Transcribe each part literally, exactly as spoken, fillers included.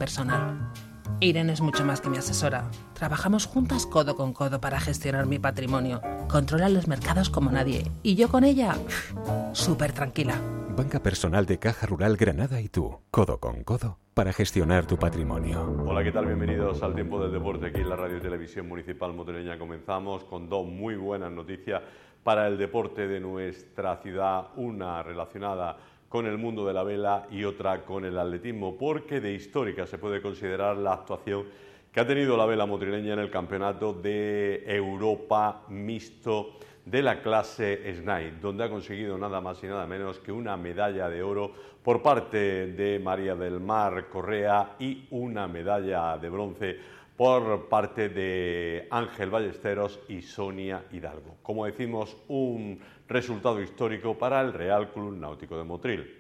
personal. Irene es mucho más que mi asesora. Trabajamos juntas codo con codo para gestionar mi patrimonio. Controla los mercados como nadie. Y yo con ella, súper tranquila. Banca Personal de Caja Rural Granada y tú, codo con codo, para gestionar tu patrimonio. Hola, ¿qué tal? Bienvenidos al Tiempo del Deporte aquí en la Radio y Televisión Municipal Motrileña. Comenzamos con dos muy buenas noticias para el deporte de nuestra ciudad, una relacionada con el mundo de la vela y otra con el atletismo, porque de histórica se puede considerar la actuación que ha tenido la vela motrileña en el Campeonato de Europa Mixto de la clase S N I, donde ha conseguido nada más y nada menos que una medalla de oro por parte de María del Mar Correa y una medalla de bronce por parte de Ángel Ballesteros y Sonia Hidalgo. Como decimos, un resultado histórico para el Real Club Náutico de Motril.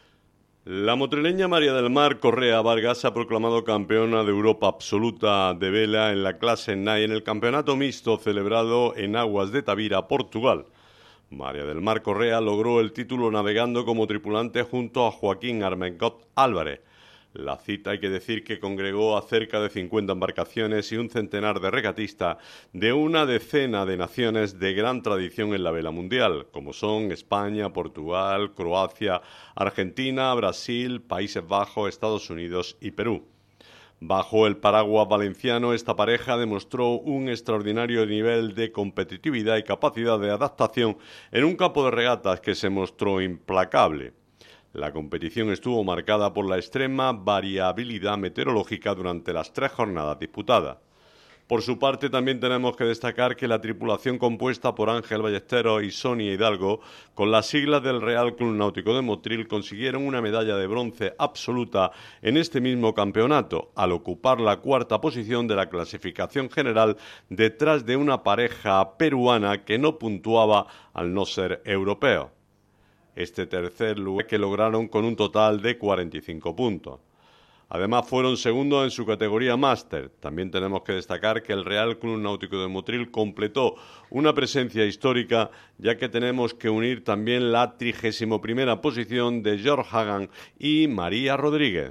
La motrileña María del Mar Correa Vargas se ha proclamado campeona de Europa absoluta de vela en la clase N A I en el campeonato mixto celebrado en aguas de Tavira, Portugal. María del Mar Correa logró el título navegando como tripulante junto a Joaquín Armengott Álvarez. La cita, hay que decir, que congregó a cerca de cincuenta embarcaciones y un centenar de regatistas de una decena de naciones de gran tradición en la vela mundial, como son España, Portugal, Croacia, Argentina, Brasil, Países Bajos, Estados Unidos y Perú. Bajo el paraguas valenciano, esta pareja demostró un extraordinario nivel de competitividad y capacidad de adaptación en un campo de regatas que se mostró implacable. La competición estuvo marcada por la extrema variabilidad meteorológica durante las tres jornadas disputadas. Por su parte, también tenemos que destacar que la tripulación compuesta por Ángel Ballesteros y Sonia Hidalgo, con las siglas del Real Club Náutico de Motril, consiguieron una medalla de bronce absoluta en este mismo campeonato, al ocupar la cuarta posición de la clasificación general detrás de una pareja peruana que no puntuaba al no ser europeo. Este tercer lugar que lograron con un total de cuarenta y cinco puntos. Además fueron segundos en su categoría máster. También tenemos que destacar que el Real Club Náutico de Motril completó una presencia histórica, ya que tenemos que unir también la trigésima primera posición de George Hagan y María Rodríguez.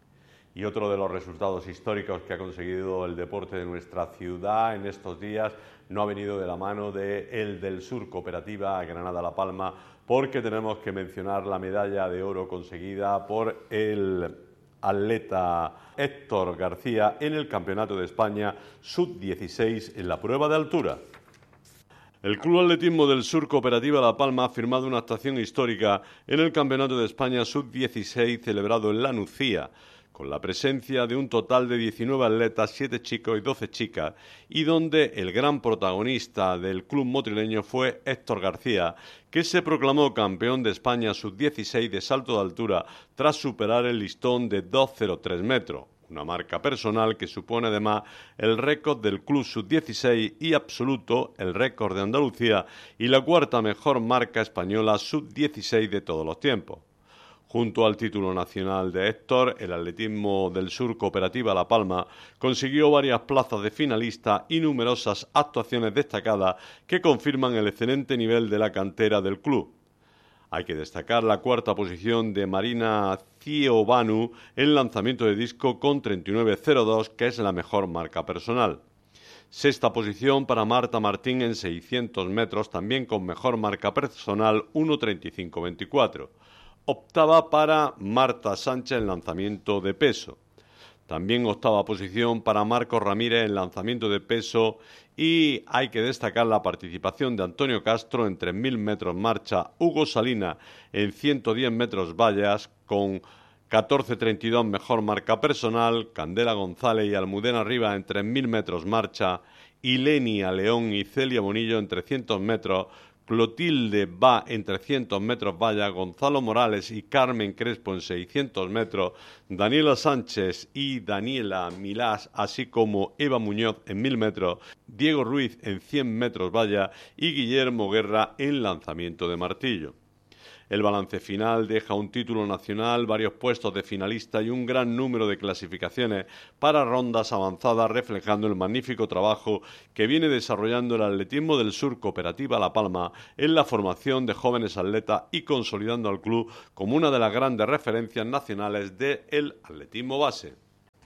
Y otro de los resultados históricos que ha conseguido el deporte de nuestra ciudad en estos días no ha venido de la mano de el del Sur Cooperativa Granada-La Palma, porque tenemos que mencionar la medalla de oro conseguida por el atleta Héctor García en el Campeonato de España sub dieciséis en la prueba de altura. El Club Atletismo del Sur Cooperativa La Palma ha firmado una actuación histórica en el Campeonato de España sub dieciséis celebrado en La Nucía, con la presencia de un total de diecinueve atletas, siete chicos y doce chicas, y donde el gran protagonista del club motrileño fue Héctor García, que se proclamó campeón de España sub dieciséis de salto de altura tras superar el listón de dos coma cero tres metros, una marca personal que supone además el récord del club sub dieciséis y absoluto, el récord de Andalucía y la cuarta mejor marca española sub dieciséis de todos los tiempos. Junto al título nacional de Héctor, el Atletismo del Sur Cooperativa La Palma consiguió varias plazas de finalista y numerosas actuaciones destacadas que confirman el excelente nivel de la cantera del club. Hay que destacar la cuarta posición de Marina Ciobanu en lanzamiento de disco con treinta y nueve cero dos, que es la mejor marca personal. Sexta posición para Marta Martín en seiscientos metros, también con mejor marca personal uno treinta y cinco veinticuatro. Octava para Marta Sánchez en lanzamiento de peso. También octava posición para Marcos Ramírez en lanzamiento de peso, y hay que destacar la participación de Antonio Castro en tres mil metros marcha, Hugo Salinas en ciento diez metros vallas con catorce treinta y dos mejor marca personal, Candela González y Almudena Rivas en tres mil metros marcha, Ilenia León y Celia Bonillo en trescientos metros, Clotilde Va en trescientos metros valla, Gonzalo Morales y Carmen Crespo en seiscientos metros, Daniela Sánchez y Daniela Milás, así como Eva Muñoz en mil metros, Diego Ruiz en cien metros valla y Guillermo Guerra en lanzamiento de martillo. El balance final deja un título nacional, varios puestos de finalista y un gran número de clasificaciones para rondas avanzadas, reflejando el magnífico trabajo que viene desarrollando el Atletismo del Sur Cooperativa La Palma en la formación de jóvenes atletas y consolidando al club como una de las grandes referencias nacionales del atletismo base.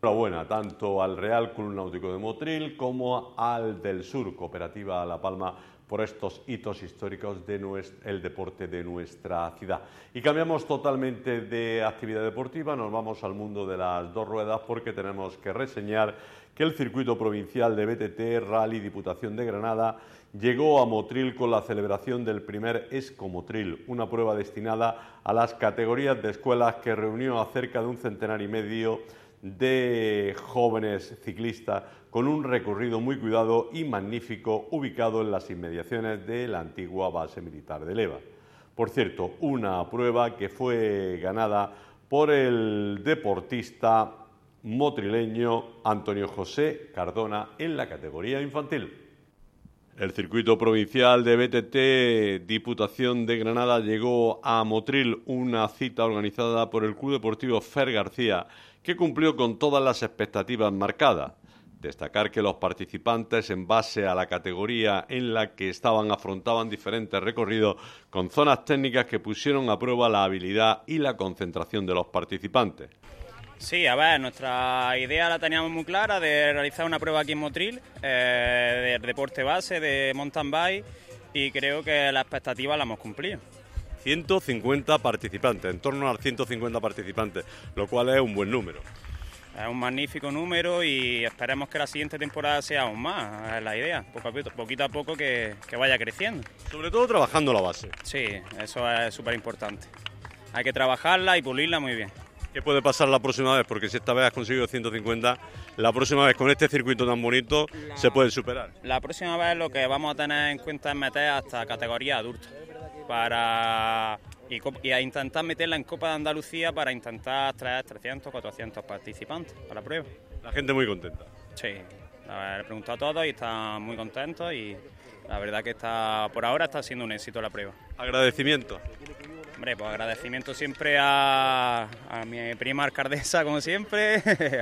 enhorabuena tanto al Real Club Náutico de Motril como al del Sur, Cooperativa La Palma, por estos hitos históricos del deporte de nuestra ciudad. Y cambiamos totalmente de actividad deportiva, nos vamos al mundo de las dos ruedas porque tenemos que reseñar que el circuito provincial de B T T Rally Diputación de Granada llegó a Motril con la celebración del primer Escomotril, una prueba destinada a las categorías de escuelas que reunió a cerca de un centenar y medio de jóvenes ciclistas con un recorrido muy cuidado y magnífico ubicado en las inmediaciones de la antigua base militar de Leva. Por cierto, una prueba que fue ganada por el deportista motrileño Antonio José Cardona en la categoría infantil. El circuito provincial de B T T Diputación de Granada llegó a Motril, una cita organizada por el Club Deportivo Fer García, que cumplió con todas las expectativas marcadas. Destacar que los participantes, en base a la categoría en la que estaban, afrontaban diferentes recorridos con zonas técnicas que pusieron a prueba la habilidad y la concentración de los participantes. Sí, a ver, nuestra idea la teníamos muy clara de realizar una prueba aquí en Motril, eh, de deporte base, de mountain bike, y creo que las expectativas las hemos cumplido. ciento cincuenta participantes, en torno a ciento cincuenta participantes, lo cual es un buen número. Es un magnífico número y esperemos que la siguiente temporada sea aún más, es la idea, poco a poco, poquito a poco que, que vaya creciendo. Sobre todo trabajando la base. Sí, eso es súper importante. Hay que trabajarla y pulirla muy bien. ¿Qué puede pasar la próxima vez? Porque si esta vez has conseguido ciento cincuenta, la próxima vez con este circuito tan bonito la, se puede superar. La próxima vez lo que vamos a tener en cuenta es meter hasta categoría adulta para y, y a intentar meterla en Copa de Andalucía para intentar traer trescientos, cuatrocientos participantes para la prueba. La gente muy contenta. Sí, le he preguntado a todos y están muy contentos y la verdad que está por ahora está siendo un éxito la prueba. Agradecimiento. Hombre, pues agradecimiento siempre a, a mi prima alcaldesa, como siempre,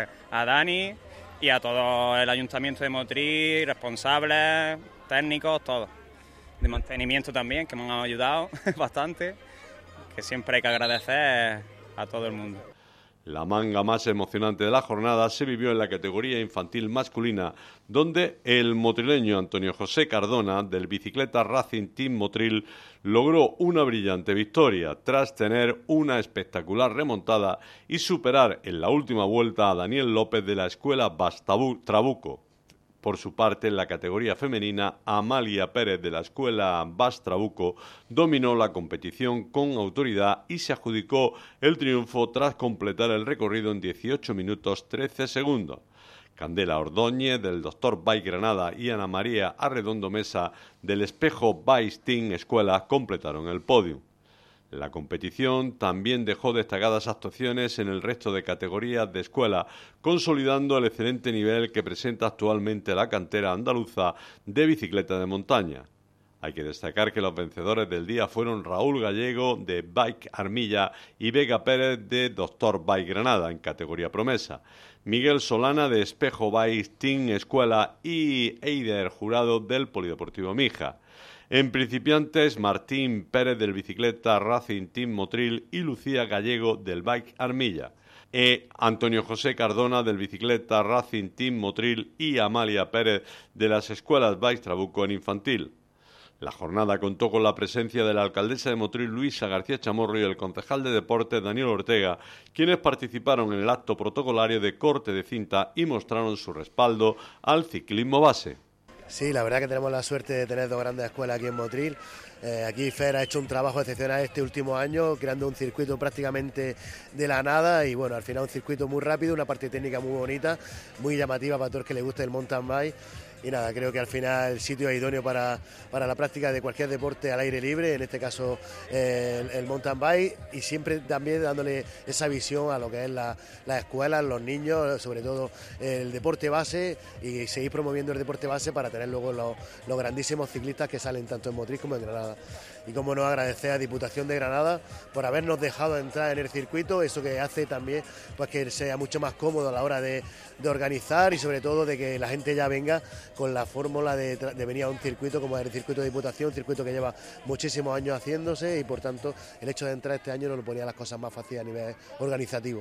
a Dani y a todo el Ayuntamiento de Motril, responsables, técnicos, todos. De mantenimiento también, que me han ayudado bastante, que siempre hay que agradecer a todo el mundo. La manga más emocionante de la jornada se vivió en la categoría infantil masculina, donde el motrileño Antonio José Cardona, del Bicicleta Racing Team Motril, logró una brillante victoria tras tener una espectacular remontada y superar en la última vuelta a Daniel López de la Escuela Bastabu Trabuco. Por su parte, en la categoría femenina, Amalia Pérez de la Escuela Bas Trabuco dominó la competición con autoridad y se adjudicó el triunfo tras completar el recorrido en dieciocho minutos trece segundos. Candela Ordóñez del Doctor Bike Granada y Ana María Arredondo Mesa del Espejo Bike Team Escuela completaron el podio. La competición también dejó destacadas actuaciones en el resto de categorías de escuela, consolidando el excelente nivel que presenta actualmente la cantera andaluza de bicicleta de montaña. Hay que destacar que los vencedores del día fueron Raúl Gallego de Bike Armilla y Vega Pérez de Doctor Bike Granada en categoría promesa, Miguel Solana de Espejo Bike Team Escuela y Eider Jurado del Polideportivo Mija. En principiantes, Martín Pérez del Bicicleta Racing Team Motril y Lucía Gallego del Bike Armilla. E Antonio José Cardona del Bicicleta Racing Team Motril y Amalia Pérez de las Escuelas Bike Trabuco en infantil. La jornada contó con la presencia de la alcaldesa de Motril, Luisa García Chamorro, y el concejal de Deportes, Daniel Ortega, quienes participaron en el acto protocolario de corte de cinta y mostraron su respaldo al ciclismo base. Sí, la verdad que tenemos la suerte de tener dos grandes escuelas aquí en Motril. Eh, aquí Fer ha hecho un trabajo excepcional este último año, creando un circuito prácticamente de la nada y bueno, al final un circuito muy rápido, una parte técnica muy bonita, muy llamativa para todos los que les guste el mountain bike. Y nada, creo que al final el sitio es idóneo para, para la práctica de cualquier deporte al aire libre, en este caso eh, el, el mountain bike, y siempre también dándole esa visión a lo que es la, las escuelas, los niños, sobre todo el deporte base, y seguir promoviendo el deporte base para tener luego los, los grandísimos ciclistas que salen tanto en Motril como en Granada. Y como no, agradecer a Diputación de Granada por habernos dejado entrar en el circuito, eso que hace también pues que sea mucho más cómodo a la hora de, de organizar y sobre todo de que la gente ya venga con la fórmula de, de venir a un circuito como el circuito de Diputación, un circuito que lleva muchísimos años haciéndose y por tanto el hecho de entrar este año nos lo ponía las cosas más fáciles a nivel organizativo.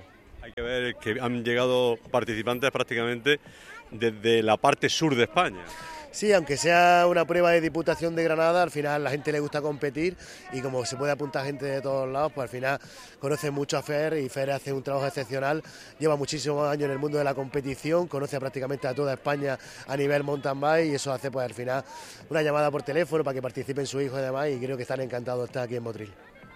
Hay que ver que han llegado participantes prácticamente desde la parte sur de España. Sí, aunque sea una prueba de Diputación de Granada, al final a la gente le gusta competir y como se puede apuntar gente de todos lados, pues al final conoce mucho a Fer y Fer hace un trabajo excepcional, lleva muchísimos años en el mundo de la competición, conoce prácticamente a toda España a nivel mountain bike y eso hace pues al final una llamada por teléfono para que participen sus hijos y demás y creo que están encantados de estar aquí en Motril.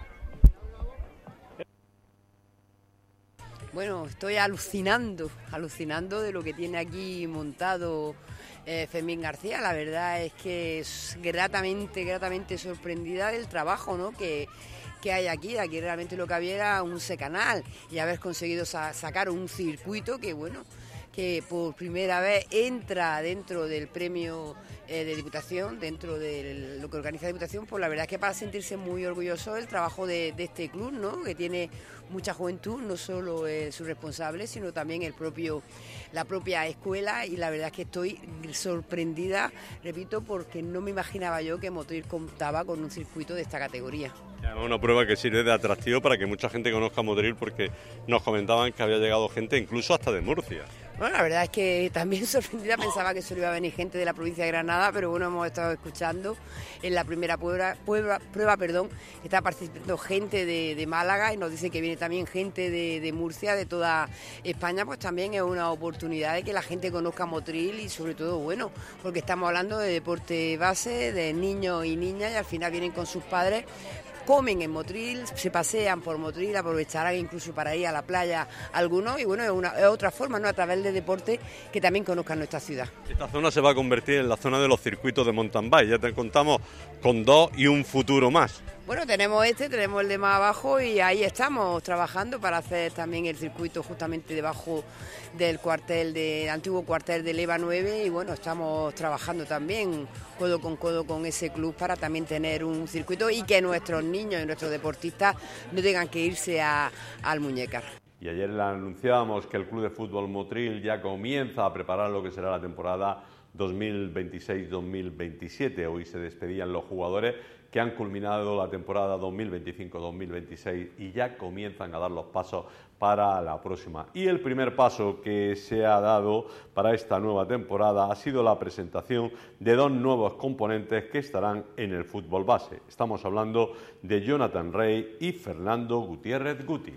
Bueno, estoy alucinando, alucinando de lo que tiene aquí montado eh, Fermín García. La verdad es que es gratamente, gratamente sorprendida del trabajo, ¿no?, que, que hay aquí. Aquí realmente lo que había era un secanal y haber conseguido sa- sacar un circuito que, bueno, que por primera vez entra dentro del premio eh, de Diputación, dentro de lo que organiza Diputación, pues la verdad es que para sentirse muy orgulloso del trabajo de, de este club, ¿no?, que tiene mucha juventud, no solo eh, sus responsables, sino también el propio, la propia escuela, y la verdad es que estoy sorprendida, repito, porque no me imaginaba yo que Motril contaba con un circuito de esta categoría. Es una prueba que sirve de atractivo para que mucha gente conozca Motril, porque nos comentaban que había llegado gente incluso hasta de Murcia. Bueno, la verdad es que también sorprendida, pensaba que solo iba a venir gente de la provincia de Granada, pero bueno, hemos estado escuchando en la primera prueba, prueba, prueba perdón, está participando gente de, de Málaga y nos dice que viene también gente de, de Murcia, de toda España, pues también es una oportunidad de que la gente conozca Motril y sobre todo, bueno, porque estamos hablando de deporte base, de niños y niñas y al final vienen con sus padres, comen en Motril, se pasean por Motril, aprovecharán incluso para ir a la playa algunos y bueno, es, una, es otra forma, ¿no?, a través del deporte que también conozcan nuestra ciudad. Esta zona se va a convertir en la zona de los circuitos de mountain bike, ya te contamos con dos y un futuro más. Bueno, tenemos este, tenemos el de más abajo y ahí estamos trabajando para hacer también el circuito justamente debajo del cuartel, del antiguo cuartel del EVA nueve y bueno, estamos trabajando también codo con codo con ese club para también tener un circuito y que nuestros niños y nuestros deportistas no tengan que irse a, al Muñécar. Y ayer le anunciábamos que el Club de Fútbol Motril ya comienza a preparar lo que será la temporada dos mil veintiséis dos mil veintisiete. Hoy se despedían los jugadores que han culminado la temporada dos mil veinticinco dos mil veintiséis y ya comienzan a dar los pasos para la próxima. Y el primer paso que se ha dado para esta nueva temporada ha sido la presentación de dos nuevos componentes que estarán en el fútbol base. Estamos hablando de Jonathan Rey y Fernando Gutiérrez Guti.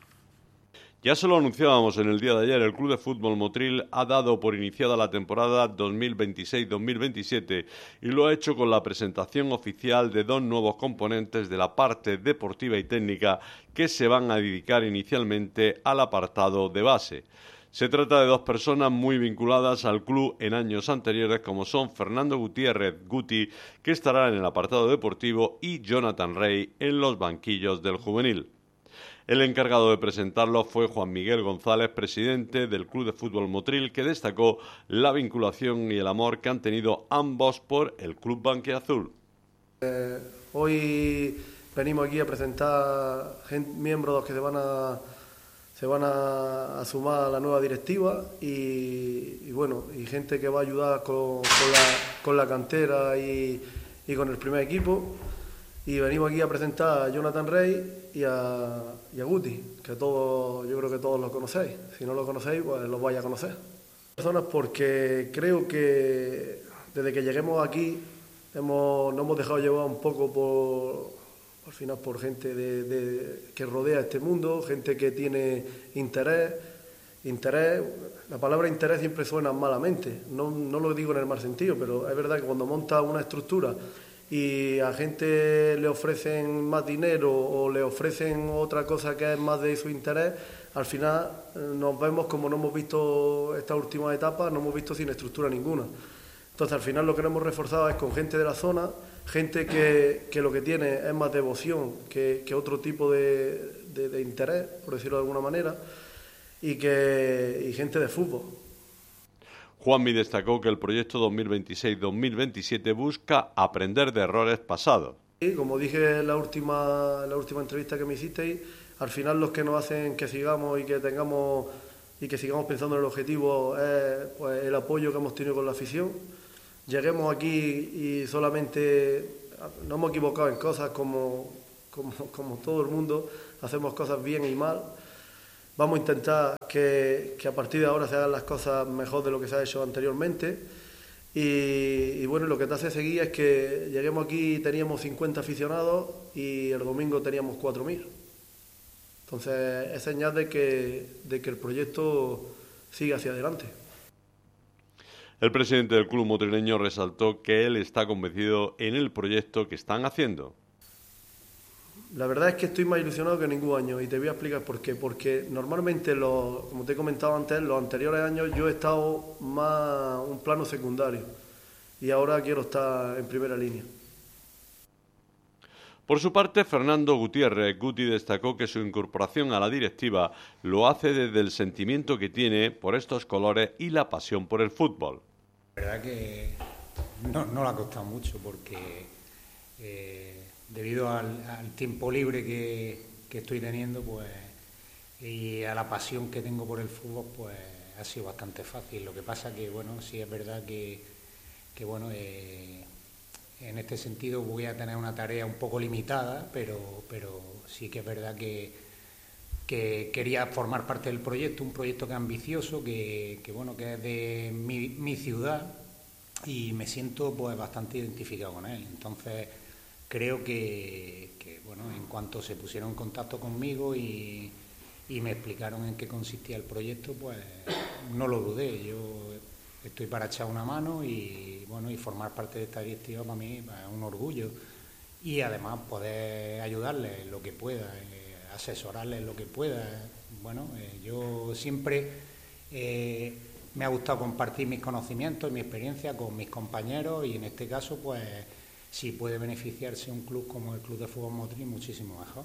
Ya se lo anunciábamos en el día de ayer, el Club de Fútbol Motril ha dado por iniciada la temporada dos mil veintiséis dos mil veintisiete y lo ha hecho con la presentación oficial de dos nuevos componentes de la parte deportiva y técnica que se van a dedicar inicialmente al apartado de base. Se trata de dos personas muy vinculadas al club en años anteriores, como son Fernando Gutiérrez Guti, que estará en el apartado deportivo, y Jonathan Rey en los banquillos del juvenil. El encargado de presentarlo fue Juan Miguel González, presidente del Club de Fútbol Motril, que destacó la vinculación y el amor que han tenido ambos por el Club Blanquiazul. Eh, hoy venimos aquí a presentar gente, miembros que se van a se van a, a sumar a la nueva directiva y, y bueno y gente que va a ayudar con, con, la, con la cantera y, y con el primer equipo. Y venimos aquí a presentar a Jonathan Rey y a, y a Guti, que todos, yo creo que todos los conocéis. Si no los conocéis, pues los vais a conocer. Personas porque creo que desde que lleguemos aquí hemos, nos hemos dejado llevar un poco por, al final por gente de, de, que rodea este mundo, gente que tiene interés. Interés, la palabra interés siempre suena malamente, no, no lo digo en el mal sentido, pero es verdad que cuando montas una estructura y a gente le ofrecen más dinero o le ofrecen otra cosa que es más de su interés, al final nos vemos como no hemos visto esta última etapa, no hemos visto sin estructura ninguna. Entonces al final lo que nos hemos reforzado es con gente de la zona, gente que, que lo que tiene es más devoción que, que otro tipo de, de, de interés, por decirlo de alguna manera, y, que, y gente de fútbol. Juanmi destacó que el proyecto dos mil veintiséis dos mil veintisiete busca aprender de errores pasados. Y como dije en la última, en la última entrevista que me hicisteis, al final los que nos hacen que sigamos y que tengamos y que sigamos pensando en el objetivo es pues, el apoyo que hemos tenido con la afición. Lleguemos aquí y solamente nos hemos equivocado en cosas como, como, como todo el mundo, hacemos cosas bien y mal. Vamos a intentar que, que a partir de ahora se hagan las cosas mejor de lo que se ha hecho anteriormente. Y, y bueno, lo que te hace seguir es que lleguemos aquí, teníamos cincuenta aficionados y el domingo teníamos cuatro mil. Entonces es señal de que, de que el proyecto sigue hacia adelante. El presidente del club motrileño resaltó que él está convencido en el proyecto que están haciendo. La verdad es que estoy más ilusionado que ningún año y te voy a explicar por qué. Porque normalmente, los, como te he comentado antes, los anteriores años yo he estado más un plano secundario y ahora quiero estar en primera línea. Por su parte, Fernando Gutiérrez Guti destacó que su incorporación a la directiva lo hace desde el sentimiento que tiene por estos colores y la pasión por el fútbol. La verdad que no, no le ha costado mucho porque eh, debido al, al tiempo libre que, que estoy teniendo, pues, y a la pasión que tengo por el fútbol, pues ha sido bastante fácil. Lo que pasa que, bueno, sí es verdad que, que bueno, eh, en este sentido voy a tener una tarea un poco limitada, pero, pero sí que es verdad que, que quería formar parte del proyecto, un proyecto que es ambicioso, que, que bueno, que es de mi, mi ciudad y me siento pues bastante identificado con él. Entonces creo que, que bueno, en cuanto se pusieron en contacto conmigo y, y me explicaron en qué consistía el proyecto, pues no lo dudé. Yo estoy para echar una mano y bueno, y formar parte de esta directiva para mí es un orgullo y además poder ayudarles en lo que pueda, eh, asesorarles en lo que pueda. Bueno, eh, yo siempre eh, me ha gustado compartir mis conocimientos y mi experiencia con mis compañeros y en este caso pues si puede beneficiarse un club como el Club de Fútbol Motril, muchísimo mejor.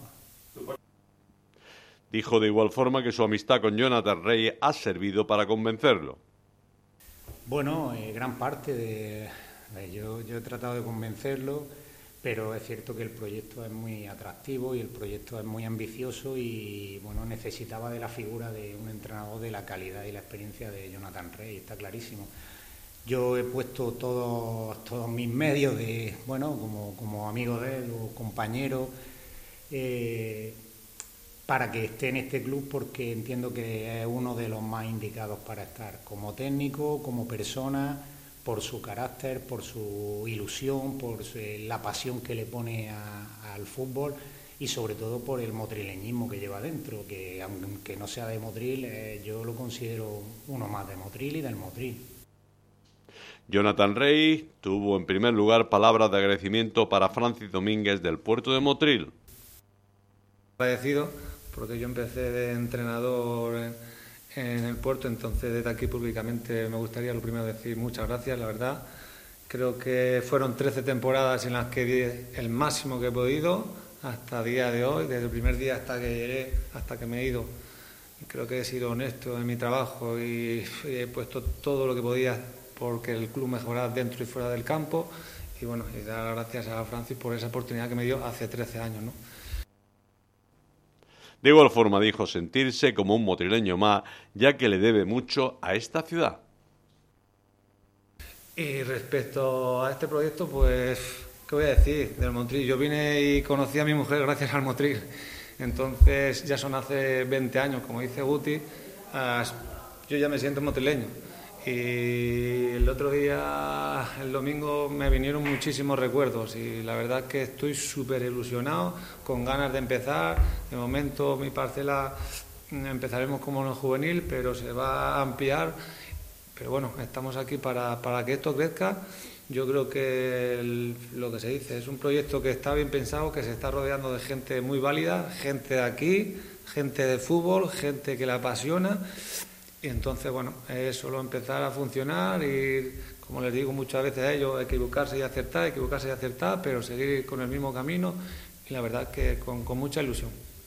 Dijo de igual forma que su amistad con Jonathan Rey ha servido para convencerlo. Bueno, eh, gran parte de... de yo, yo he tratado de convencerlo, pero es cierto que el proyecto es muy atractivo y el proyecto es muy ambicioso y bueno, necesitaba de la figura de un entrenador de la calidad y la experiencia de Jonathan Rey, está clarísimo. Yo he puesto todos, todos mis medios de, bueno, como, como amigo de él o compañero, eh, para que esté en este club porque entiendo que es uno de los más indicados para estar, como técnico, como persona, por su carácter, por su ilusión, por su, la pasión que le pone a, al fútbol y sobre todo por el motrileñismo que lleva dentro, que aunque no sea de Motril, eh, yo lo considero uno más de Motril y del Motril. Jonathan Rey tuvo en primer lugar palabras de agradecimiento para Francis Domínguez del Puerto de Motril. Agradecido porque yo empecé de entrenador en, en el Puerto, entonces desde aquí públicamente me gustaría lo primero decir muchas gracias, la verdad. Creo que fueron trece temporadas en las que di el máximo que he podido hasta el día de hoy, desde el primer día hasta que llegué, hasta que me he ido. Creo que he sido honesto en mi trabajo y he puesto todo lo que podía porque el club mejorara dentro y fuera del campo y bueno, y dar las gracias a Francis por esa oportunidad que me dio hace trece años, ¿no? De igual forma dijo sentirse como un motrileño más, ya que le debe mucho a esta ciudad. Y respecto a este proyecto, pues, ¿qué voy a decir del Motril? Yo vine y conocí a mi mujer gracias al Motril. Entonces, ya son hace veinte años, como dice Guti, yo ya me siento motrileño. Y el otro día, el domingo, me vinieron muchísimos recuerdos y la verdad es que estoy súper ilusionado, con ganas de empezar. De momento mi parcela empezaremos como en el juvenil, pero se va a ampliar. Pero bueno, estamos aquí para, para que esto crezca. Yo creo que el, lo que se dice es un proyecto que está bien pensado, que se está rodeando de gente muy válida, gente de aquí, gente de fútbol, gente que la apasiona. Y entonces, bueno, es solo empezar a funcionar y, como les digo muchas veces a ellos, equivocarse y acertar, equivocarse y acertar, pero seguir con el mismo camino y la verdad que con, con mucha ilusión.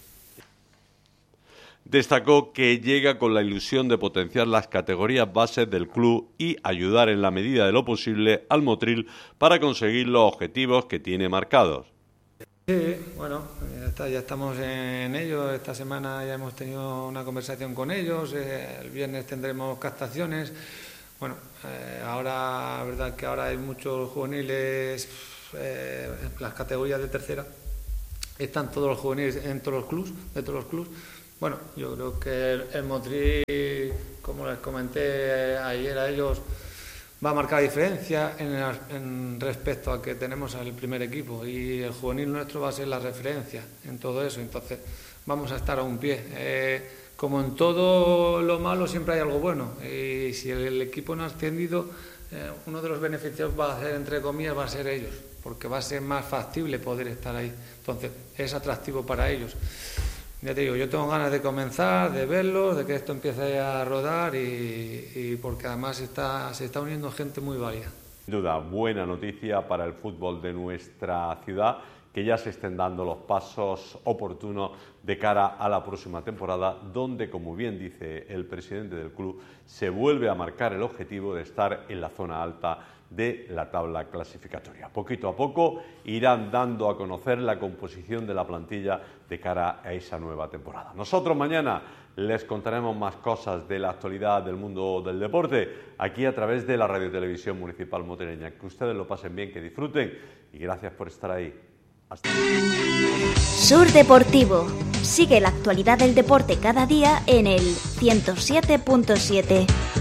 Destacó que llega con la ilusión de potenciar las categorías bases del club y ayudar en la medida de lo posible al Motril para conseguir los objetivos que tiene marcados. Sí, bueno, ya, está, ya estamos en ello. Esta semana ya hemos tenido una conversación con ellos. Eh, el viernes tendremos captaciones. Bueno, eh, ahora, la verdad que ahora hay muchos juveniles, eh, las categorías de tercera. Están todos los juveniles en todos los clubes, de todos los clubes. Bueno, yo creo que el, el Motril, como les comenté ayer a ellos, va a marcar diferencia en, el, en respecto a que tenemos al primer equipo, y el juvenil nuestro va a ser la referencia en todo eso. Entonces vamos a estar a un pie. Eh, como en todo lo malo siempre hay algo bueno, y si el, el equipo no ha ascendido, eh, uno de los beneficios va a ser, entre comillas, va a ser ellos, porque va a ser más factible poder estar ahí. Entonces es atractivo para ellos. Ya te digo, yo tengo ganas de comenzar, de verlos, de que esto empiece a rodar, y, y porque además está, se está uniendo gente muy válida. Sin duda, buena noticia para el fútbol de nuestra ciudad, que ya se estén dando los pasos oportunos de cara a la próxima temporada, donde, como bien dice el presidente del club, se vuelve a marcar el objetivo de estar en la zona alta de la tabla clasificatoria. Poquito a poco irán dando a conocer la composición de la plantilla de cara a esa nueva temporada. Nosotros mañana les contaremos más cosas de la actualidad del mundo del deporte, aquí a través de la Radio Televisión Municipal Motileña. Que ustedes lo pasen bien, que disfruten, y gracias por estar ahí. Hasta luego. Sur Deportivo. Sigue la actualidad del deporte cada día en el ciento siete punto siete.